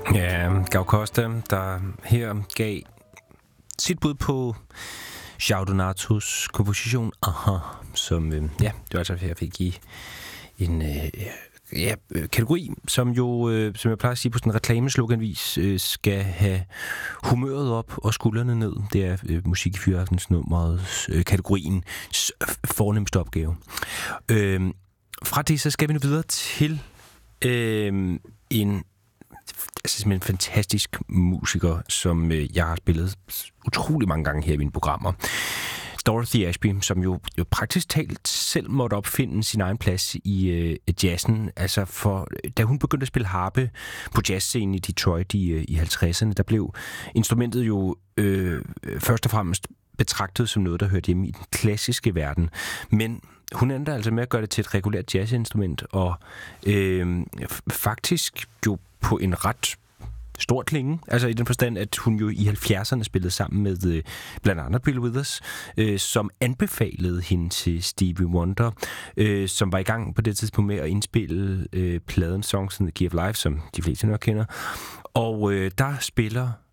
Ja, Gal Costa, der her gav sit bud på João Donatos komposition Aha, som, det var altså, jeg fik give en kategori, som jo, som jeg plejer at sige på sådan en reklamesloganvis, skal have humøret op og skuldrene ned. Det er musik i fyraftens nummerets kategorien fornemmeste opgave. Fra det, så skal vi nu videre til en fantastisk musiker, som jeg har spillet utrolig mange gange her i mine programmer. Dorothy Ashby, som jo praktisk talt selv måtte opfinde sin egen plads i jazzen. Altså da hun begyndte at spille harpe på jazzscenen i Detroit i 50'erne, der blev instrumentet jo først og fremmest betragtet som noget, der hørte hjemme i den klassiske verden. Men hun endte altså med at gøre det til et regulært jazzinstrument, og faktisk jo på en ret stor klinge, altså i den forstand, at hun jo i 70'erne spillede sammen med blandt andet Bill Withers, som anbefalede hende til Stevie Wonder, som var i gang på det tidspunkt med at indspille pladen Songs in the Key of Life, som de fleste nok kender. Og der spiller